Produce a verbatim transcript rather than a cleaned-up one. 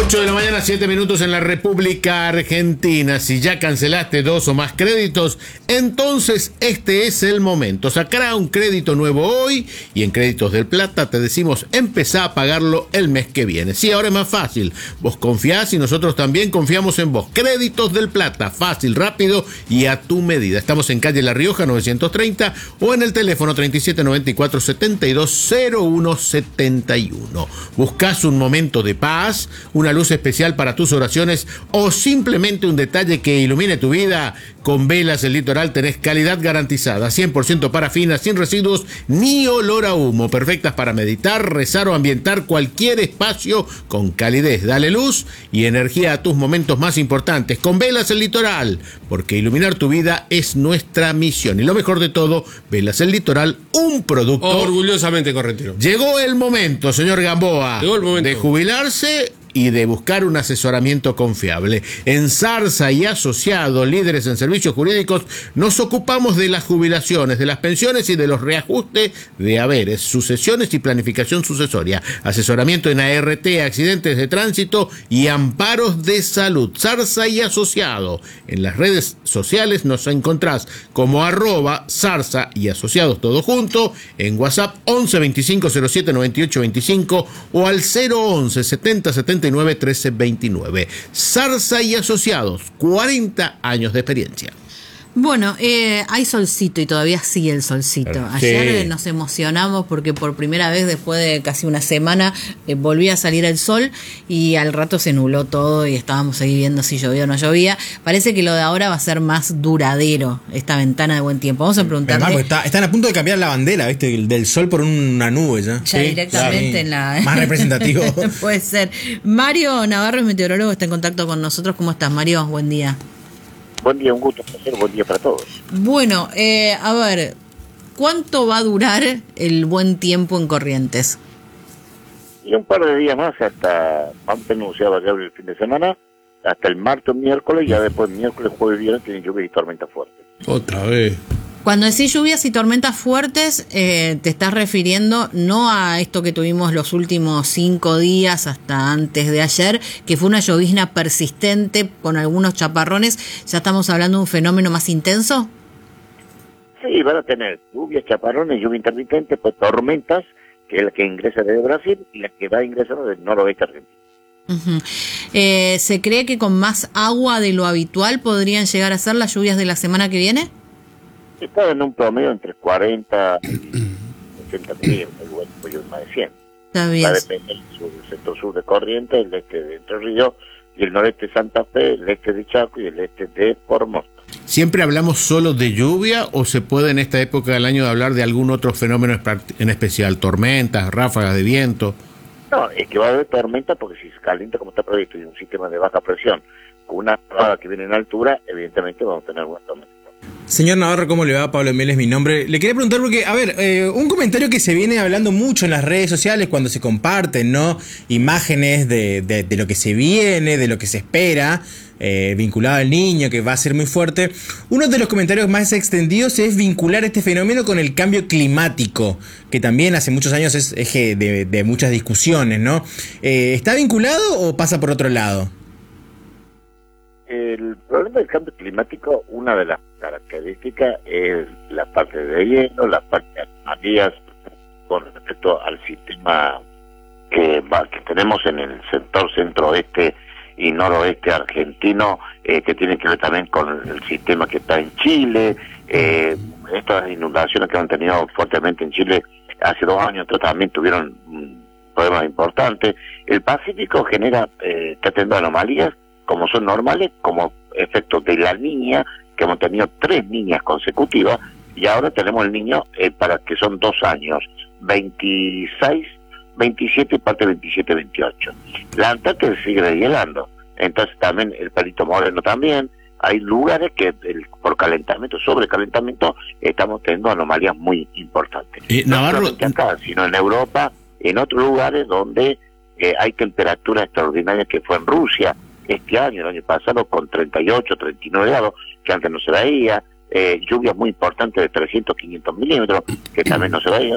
ocho de la mañana, siete minutos en la República Argentina. Si ya cancelaste dos o más créditos, entonces este es el momento. Sacará un crédito nuevo hoy y en Créditos del Plata te decimos empezá a pagarlo el mes que viene. Sí, ahora es más fácil. Vos confiás y nosotros también confiamos en vos. Créditos del Plata, fácil, rápido y a tu medida. Estamos en calle La Rioja novecientos treinta o en el teléfono treinta y siete noventa y cuatro setenta y dos cero uno setenta y uno. Buscás un momento de paz, una luz especial para tus oraciones o simplemente un detalle que ilumine tu vida. Con Velas El Litoral tenés calidad garantizada, cien por ciento parafina, sin residuos ni olor a humo, perfectas para meditar, rezar o ambientar cualquier espacio con calidez. Dale luz y energía a tus momentos más importantes con Velas El Litoral, porque iluminar tu vida es nuestra misión. Y lo mejor de todo, Velas El Litoral, un producto orgullosamente correntino. Llegó el momento, señor Gamboa, Llegó el momento de jubilarse y de buscar un asesoramiento confiable. En Zarza y Asociados, líderes en servicios jurídicos, nos ocupamos de las jubilaciones, de las pensiones y de los reajustes de haberes, sucesiones y planificación sucesoria, asesoramiento en A R T, accidentes de tránsito y amparos de salud. Zarza y Asociados. En las redes sociales nos encontrás como arroba Zarza y Asociados todo junto, en WhatsApp once veinticinco cero siete noventa y ocho veinticinco o al cero once setenta setenta y nueve trece veintinueve. Zarza y Asociados, cuarenta años de experiencia. Bueno, eh, hay solcito y todavía sigue el solcito. Ayer sí. Nos emocionamos porque por primera vez después de casi una semana eh, volvía a salir el sol y al rato se nubló todo y estábamos ahí viendo si llovía o no llovía. Parece que lo de ahora va a ser más duradero, esta ventana de buen tiempo. Vamos a preguntarle. Además, está, están a punto de cambiar la bandera, ¿viste? Del, del sol por una nube ya. Ya sí, directamente claro. En la... Más representativo. Puede ser. Mario Navarro, meteorólogo, está en contacto con nosotros. ¿Cómo estás, Mario? Buen día. Buen día, un gusto, un placer, buen día para todos. Bueno, eh, a ver, ¿cuánto va a durar el buen tiempo en Corrientes? Y un par de días más, hasta, vamos a anunciar ya el fin de semana, hasta el martes, miércoles, y ya después miércoles, jueves y viernes tienen lluvia y tormenta fuerte. Otra vez. Cuando decís lluvias y tormentas fuertes, eh, te estás refiriendo no a esto que tuvimos los últimos cinco días hasta antes de ayer, que fue una llovizna persistente con algunos chaparrones. ¿Ya estamos hablando de un fenómeno más intenso? Sí, van a tener lluvias, chaparrones, lluvia intermitente, pues tormentas, que es la que ingresa desde Brasil y la que va a ingresar del noroeste argentino. Uh-huh. Eh, ¿Se cree que con más agua de lo habitual podrían llegar a ser las lluvias de la semana que viene? Está en un promedio entre cuarenta y ochenta milímetros, bueno, pues más de cien. Está bien. Va a depender del, sur, del centro sur de Corrientes, el este de Entre Ríos, y el noreste de Santa Fe, el este de Chaco y el este de Formosa. ¿Siempre hablamos solo de lluvia o se puede en esta época del año hablar de algún otro fenómeno en especial? ¿Tormentas, ráfagas de viento? No, es que va a haber tormenta porque si se calienta como está previsto y un sistema de baja presión con una ráfaga que viene en altura, evidentemente vamos a tener alguna tormenta. Señor Navarro, ¿cómo le va? Pablo Miel es mi nombre. Le quería preguntar porque, a ver, eh, un comentario que se viene hablando mucho en las redes sociales cuando se comparten, ¿no? Imágenes de, de, de lo que se viene, de lo que se espera, eh, vinculado al niño, que va a ser muy fuerte. Uno de los comentarios más extendidos es vincular este fenómeno con el cambio climático, que también hace muchos años es eje de, de muchas discusiones, ¿no? Eh, ¿Está vinculado o pasa por otro lado? El problema del cambio climático, una de las características es la parte de hielo, la parte de anomalías con respecto al sistema que, va, que tenemos en el sector centro-oeste y noroeste argentino, eh, que tiene que ver también con el sistema que está en Chile, eh, estas inundaciones que han tenido fuertemente en Chile hace dos años también tuvieron um, problemas importantes. El Pacífico genera, eh, está teniendo anomalías como son normales, como efecto de la niña, que hemos tenido tres niñas consecutivas, y ahora tenemos el niño eh, para que son dos años, veintiséis, veintisiete y parte veintisiete, veintiocho. La Antártida sigue deshielando, entonces también el Perito Moreno también, hay lugares que el, por calentamiento, sobrecalentamiento, estamos teniendo anomalías muy importantes. Eh, no Navarro... solamente acá, sino en Europa, en otros lugares donde eh, hay temperaturas extraordinarias, que fue en Rusia, este año, el año pasado, con treinta y ocho, treinta y nueve grados, que antes no se veía, eh, lluvias muy importantes de trescientos, quinientos milímetros, que también no se veía.